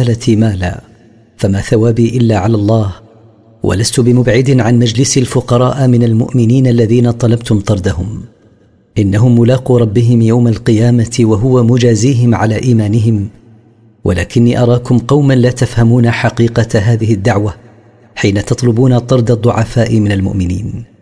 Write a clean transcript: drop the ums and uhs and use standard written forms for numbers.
الضلالة مالا، فما ثوابي إلا على الله، ولست بمبعد عن مجلس الفقراء من المؤمنين الذين طلبتم طردهم. إنهم ملاقو ربهم يوم القيامة وهو مجازيهم على إيمانهم، ولكني أراكم قوما لا تفهمون حقيقة هذه الدعوة حين تطلبون طرد الضعفاء من المؤمنين.